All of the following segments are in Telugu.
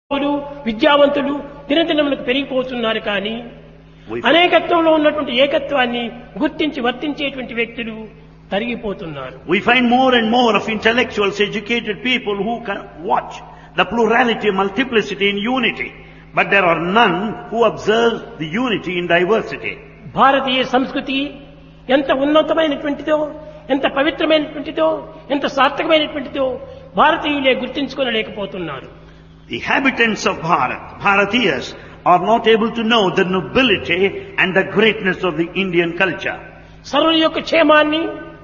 విద్యావంతులు దినదినములకు పెరిగిపోతున్నారు. కానీ అనేకత్వంలో ఉన్నటువంటి ఏకత్వాన్ని గుర్తించి వర్తించేటువంటి వ్యక్తులు తరిగిపోతున్నారు. We find more and more of intellectuals, educated people who can watch the plurality, multiplicity in unity. But there are none who observe the unity in diversity. భారతీయ సంస్కృతి ఎంత ఉన్నతమైనటువంటిదో, ఎంత పవిత్రమైనటువంటిదో, ఎంత సార్థకమైనటువంటిదో భారతీయులే గుర్తించుకోలేకపోతున్నారు. The inhabitants of Bharat, Bharatiyas, are not able to know the nobility and the greatness of the Indian culture. సర్వుల యొక్క క్షేమాన్ని,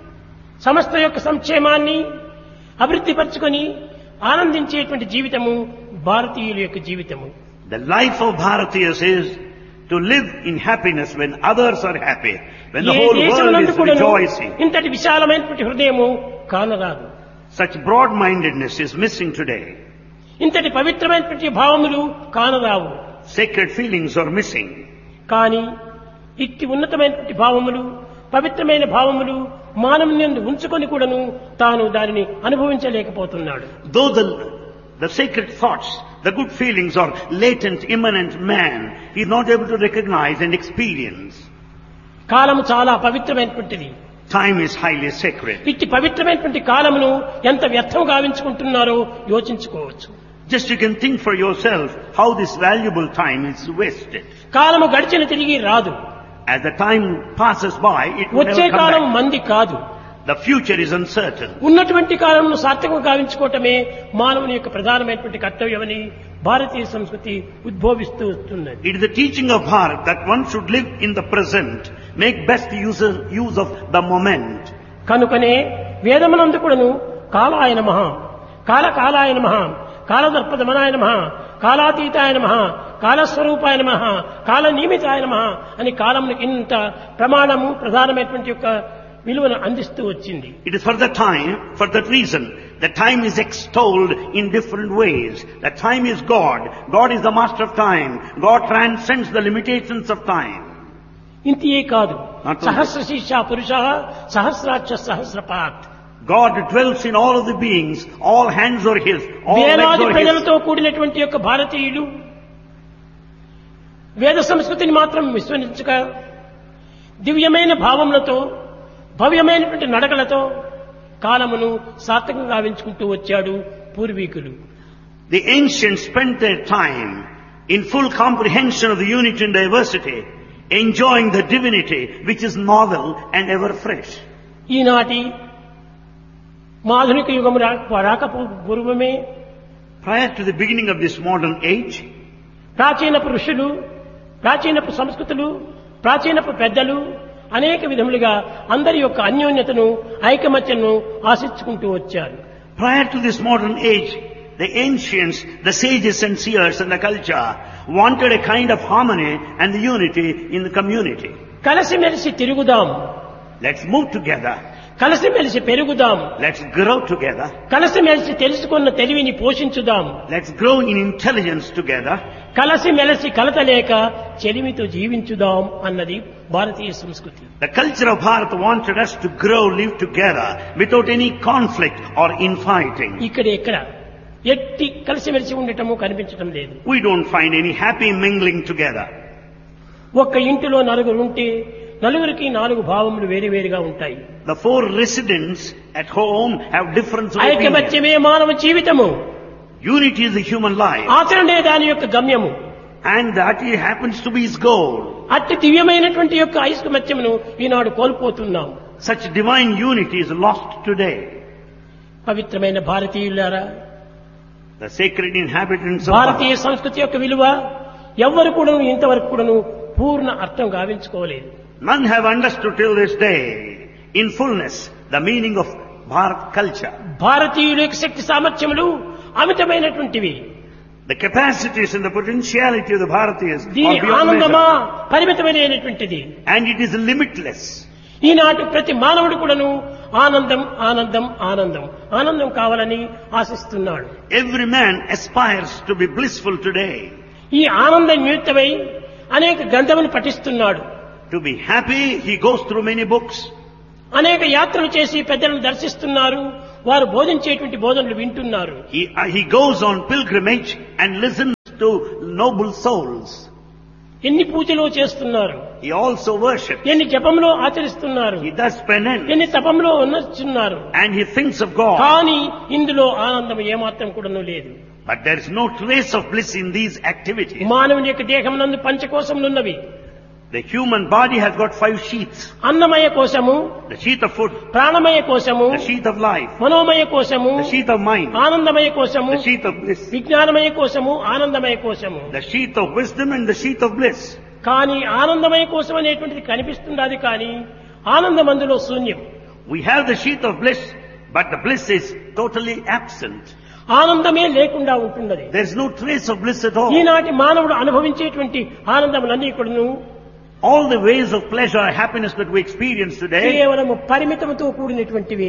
సమస్త యొక్క సంక్షేమాన్ని అభివృద్ధి పరచుకొని ఆనందించేటువంటి జీవితము భారతీయుల యొక్క జీవితము. The life of Bharatiyas is to live in happiness when others are happy, when the whole world is rejoicing. ఇంతటి విశాలమైనటువంటి హృదయము కానరాదు. Such broad-mindedness is missing today. ఇంతటి పవిత్రమైనటువంటి భావములు కానరావు. Sacred feelings are missing. కానీ ఇట్టి ఉన్నతమైనటువంటి భావములు, పవిత్రమైన భావములు మానవుని ఉంచుకొని కూడాను తాను దానిని అనుభవించలేకపోతున్నాడు. Though the sacred thoughts, the good feelings are latent, immanent man, he is not able to recognize and experience. కాలము చాలా పవిత్రమైనటువంటిది. Time is highly sacred. ఇట్టి పవిత్రమైనటువంటి కాలమును ఎంత వ్యర్థం గావించుకుంటున్నారో యోచించుకోవచ్చు. Just you can think for yourself how this valuable time is wasted. కాలము గడిచిన తిరిగి రాదు. As the time passes by, it will వచ్చే never కాలం come back. మంది కాదు. The future is uncertain. ఉన్నటువంటి కాలంలో సార్థకం గావించుకోవటమే మానవుని యొక్క ప్రధానమైనటువంటి కర్తవ్యమని భారతీయ సంస్కృతి ఉద్భవిస్తూ వస్తున్నది. It is the teaching of Bharat that one should live in the present, make best use of the moment. కనుకనే వేదమునందు కూడాను కాలాయ నమః, కాలకాలాయ నమః, కాలదర్పదమనాయ నమః, కాలాతీతాయ నమః, కాలస్వరూపాయ నమః, కాలనియమితాయ నమః అని కాలమునకు ఇంత ప్రమాణము ప్రధానమైనటువంటి యొక్క విలువను అందిస్తూ వచ్చింది. It is for that reason, that time is extolled in different ways. That time is God. God is the master of time. God transcends the limitations of time. ఇంతియే కాదు, సహస్ర శీర్ష పురుష సహస్రాక్ష సహస్రపాత్. God dwells in all of the beings. All hands are His. All legs వేలాది are His. ప్రజలతో కూడినటువంటి యొక్క భారతీయులు వేద సంస్కృతిని మాత్రం విస్మరించక దివ్యమైన భావములతో, భవ్యమైనటువంటి నడకలతో కాలమును సార్థకంగా గావించుకుంటూ వచ్చాడు పూర్వీకులు. The ancients spent their time in full comprehension of the unity and diversity, enjoying the divinity which is novel and ever fresh. ఈనాటి ఆధునిక యుగము రాక పూర్వమే Prior to the beginning of this modern age, ప్రాచీనపు ఋషులు, ప్రాచీనపు సంస్కృతులు, ప్రాచీనపు పెద్దలు అనేక విధములుగా అందరి యొక్క అన్యోన్యతను, ఐకమత్యను ఆశించుకుంటూ వచ్చారు. prior to this modern age, the ancients, the sages and seers and the culture wanted a kind of harmony and the unity in the community. కలిసిమెలిసి తిరుగుదాం, Let's move together. కలిసిమెలిసి పెరుగుదాం, Let's grow together. కలిసిమెలిసి తెలుసుకున్న తెలివిని పోషించుదాం, Let's grow in intelligence together. కలిసిమెలిసి కలతలేక చెలిమితో జీవించుదాం అన్నది భారతీయ సంస్కృతి. The culture of Bharat wanted us to grow, live together without any conflict or infighting. ఇక్కడ ఎట్టి కలిసిమెలిసి ఉండటము కనిపించటం లేదు. We don't find any happy mingling together. ఒక్క ఇంటిలో నలుగురు ఉంటే నలుగురికి నాలుగు భావములు వేరువేరుగా ఉంటాయి. The four residents at home have different opinions. ఐకమత్యమే మానవ జీవితము. Unity is the human life. ఆచరణే దాని యొక్క గమ్యము. And that happens to be his goal. అట్టి దివ్యమైనటువంటి యొక్క ఐకమత్యమును ఈనాడు కోల్పోతున్నాం. Such divine unity is lost today. పవిత్రమైన భారతీయులారా, The sacred inhabitants of Bharatiya Bharat. సంస్కృతి యొక్క విలువ ఎవ్వరు కూడాను ఇంతవరకు కూడాను పూర్ణ అర్థం గావించుకోలేదు. None have understood till this day in fullness the meaning of Bharat culture. భారతీయుల యొక్క శక్తి సామర్థ్యములు అమితమైనటువంటివి. The capacities and the potentiality of the Bharatiyas దీని are beyond ఆనందమా measure. పరిమితమైనటువంటిది. And it is limitless. ఈనాటి ప్రతి మానవుడు కూడాను ఆనందం ఆనందం ఆనందం ఆనందం కావాలని ఆశిస్తున్నాడు. Every man aspires to be blissful today. ఈ ఆనందం నిమిత్తమై అనేక గ్రంథములు పఠిస్తున్నాడు. To be happy, he goes through many books. అనేక యాత్రలు చేసి పెద్దలను దర్శిస్తున్నారు. వారు బోధించేటువంటి బోధనలు వింటున్నారు. He goes on pilgrimage and listens to noble souls. ఎన్ని పూజలు చేస్తున్నారు, He also worships. ఎన్ని జపంలో ఆచరిస్తున్నారు, He does penance. ఎన్ని తపంలో ఉన్నట్టున్నారు. And he thinks of God. కానీ ఇందులో ఆనందం ఏమాత్రం కూడాను లేదు. But there is no trace of bliss in these activities. మానవుని యొక్క దేహం నందు పంచకోశములున్నవి. The human body has got 5 sheaths. అన్నమయ కోశము, The sheath of food, ప్రాణమయ కోశము, the sheath of life, మనోమయ కోశము, the sheath of mind, ఆనందమయ కోశము, the sheath of bliss, విజ్ఞానమయ కోశము, ఆనందమయ కోశము. the sheath of wisdom and the sheath of bliss. కానీ ఆనందమయ కోశం అనేటువంటిది కనిపిస్తున్నది, కానీ ఆనందం అందులో శూన్యం. We have the sheath of bliss, but the bliss is totally absent. ఆనందమే లేకుండా ఉంటున్నది. There is no trace of bliss at all. ఈనాటి మానవుడు అనుభవించేటువంటి ఆనందములన్నీ కూడాను All the ways of pleasure and happiness that we experience today కేవలము పరిమితముతో కూడినటువంటివి.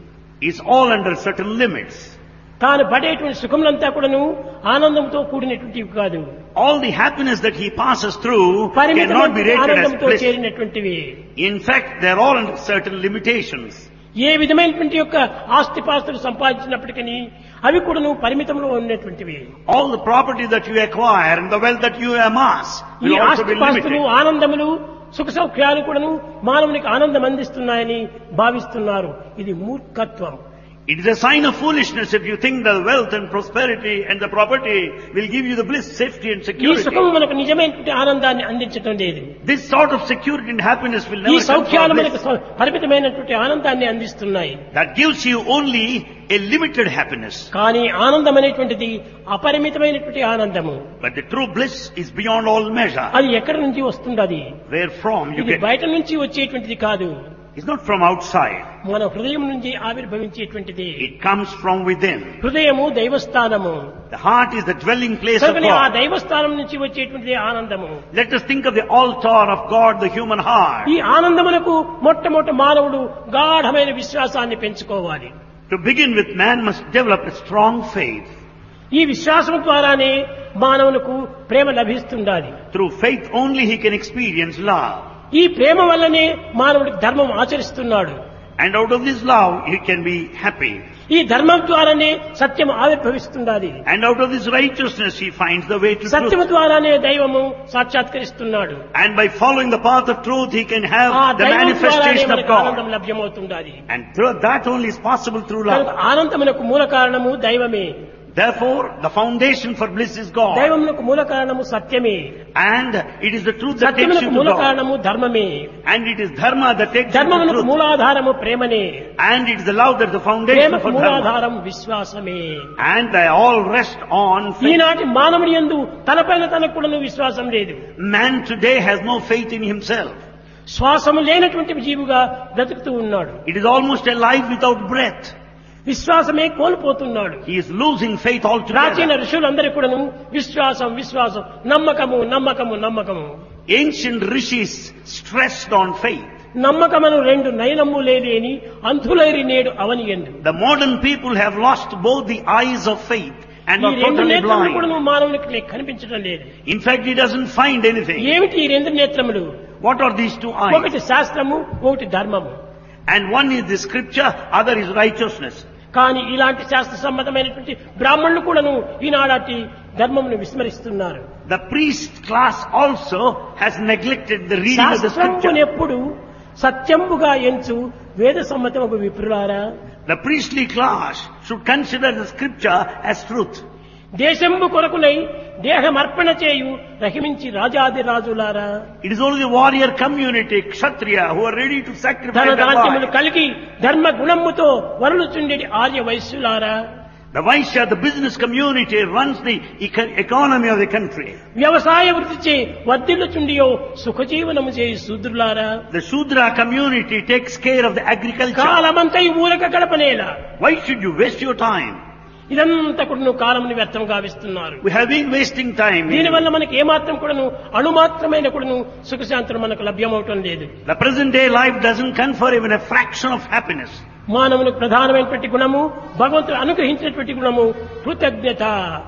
is all under certain limits. తాను పడేటువంటి సుఖములంతా కూడాను ఆనందంతో కూడినటువంటివి కాదు. All the happiness that he passes through cannot be పరిమితమైన rated as ఆనందంతో bliss. చేరినటువంటివి. In fact, they are all under certain limitations. ఏ విధమైనటువంటి యొక్క ఆస్తిపాస్తులు సంపాదించినప్పటికీ అవి కూడాను పరిమితంలో ఉన్నటువంటివి. All the property that you acquire and the wealth that you amass ఈ will also be ఆస్తిపాస్తులు, limited. ఆనందములు, సుఖ సౌఖ్యాలు కూడాను మానవునికి ఆనందం అందిస్తున్నాయని భావిస్తున్నారు. ఇది మూర్ఖత్వం. It is a sign of foolishness if you think the wealth and prosperity and the property will give you the bliss, safety and ఈ security. సుఖం మనకు నిజమైనటువంటి ఆనందాన్ని అందించడం లేదు. This sort of security and happiness will ఈ never come సౌఖ్యాలు from మనకు bliss. పరిమితమైనటువంటి ఆనందాన్ని అందిస్తున్నాయి. That gives you only a limited happiness. కానీ ఆనందం అనేటువంటిది అపరిమితమైనటువంటి ఆనందము. But the true bliss is beyond all measure. అది ఎక్కడి నుంచి వస్తుందది? Where from you ఇది get. బయట నుంచి వచ్చేటువంటిది కాదు, It's not from outside. మన హృదయం నుంచి ఆవిర్భవించేటువంటిది. It comes from within. హృదయము దైవస్థానము. The heart is the dwelling place of కనుకనే ఆ God. దైవస్థానం నుంచి వచ్చేటువంటిది ఆనందము. Let us think of the altar of God, the human heart. ఈ ఆనందమునకు మొట్టమొదటి మానవుడు గాఢమైన విశ్వాసాన్ని పెంచుకోవాలి. To begin with, man must develop a strong faith. ఈ విశ్వాసం ద్వారానే మానవునకు ప్రేమ లభిస్తుండాలి. Through faith only he can experience love. ఈ ప్రేమ వల్లనే మానవుడు ధర్మం ఆచరిస్తున్నాడు. And out of this love he can be happy. ఈ ధర్మం ద్వారానే సత్యం ఆవిర్భవిస్తుండాలి. And out of this righteousness he finds the way to సత్యము truth. ద్వారానే దైవము సాక్షాత్కరిస్తున్నాడు. And by following the path of truth he can have ఆ the దైవం ద్వారానే manifestation of మనకు ఆనందం God. లభ్యమవుతుండాలి. And through that only is possible through కనుక love. ఆనందమునకు మూల కారణము దైవమే. Therefore, the foundation for bliss is God. దైవమునకు మూల కారణము సత్యమే. And it is the truth that takes you సత్యమునకు to మూల God. కారణము ధర్మమే. And it is dharma that takes you to ధర్మమునకు truth. మూలాధారము ప్రేమనే. And it is the love that is the foundation ప్రేమకు for dharma. మూలాధారం విశ్వాసమే. And they all rest on faith. ఈనాటి మానవుని యందు తనపైన తనకు కూడా విశ్వాసం లేదు. Man today has no faith in himself. శ్వాసము లేనటువంటి జీవుగా బ్రతుకుతూ ఉన్నాడు. It is almost a life without breath. విశ్వాసమే కోల్పోతున్నాడు. He is losing faith ప్రాచీన altogether. ఋషులందరూ కూడాను విశ్వాసం విశ్వాసం, నమ్మకము నమ్మకము నమ్మకము. Ancient rishis stressed on faith. నమ్మకమను రెండు నయనము లేని అంధులైరి నేడు అవనియందు. The modern people have lost both the eyes of faith and ఈ are రెండు totally నేత్రములు కూడా blind. మానవునికి కనిపించడం లేదు. In fact, he doesn't find anything. ఏమిటి ఈ రెండు నేత్రములు? What are these two eyes? ఒకటి శాస్త్రము, ఒకటి ధర్మము. And one is the scripture, other is righteousness. కానీ ఇలాంటి శాస్త్ర సంబంధమైనటువంటి బ్రాహ్మణులు కూడాను ఈనాటి ధర్మమును విస్మరిస్తున్నారు. The priest class also has neglected the reading of the scripture. ఎప్పుడు సత్యంబుగా ఎంచు వేద Sammatamu విప్రులారా. The priestly class should consider the scripture as truth. దేశంబు కొరకునై దేహమర్పణ చేయు రహిమించి రాజాది రాజులారా. It is only the warrior community, kshatriya, who are ready to sacrifice ధన their ధాన్యములు lives. కలిగి ధర్మ గుణముతో వరలుచుండేటి Arya వైశ్యులారా. The Vaishya, the business community, runs the economy of the country. వ్యవసాయ వృత్తిచే వర్ధిల్లుచుండియో సుఖజీవనము చేయి శూద్రులారా. The Shudra community takes care of the agriculture. కాలమంతా ఈ ఊరక గడపనేలా. Why should you waste your time? ఇదంతా కూడా కాలముని వ్యర్థం గావిస్తున్నారు. We have been wasting time. దీనివల్ల మనకి ఏమాత్రం కూడాను అణుమాత్రమైన కూడాను సుఖశాంతులు మనకు లభ్యమవటం లేదు. The present day life doesn't confer even a fraction of happiness. మానవునికి ప్రధానమైనటువంటి గుణము, భగవంతుడు అనుగ్రహించినటువంటి గుణము కృతజ్ఞత.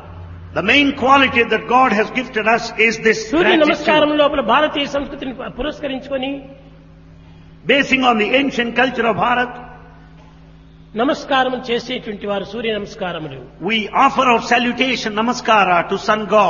The main quality that God has gifted us is this Surya gratitude. నమస్కారం లోపల భారతీయ సంస్కృతిని పురస్కరించుకొని Basing on the ancient culture of Bharat, నమస్కారం చేసేటువంటి వారు సూర్య నమస్కారములు. we offer our salutation, namaskara, to sun god.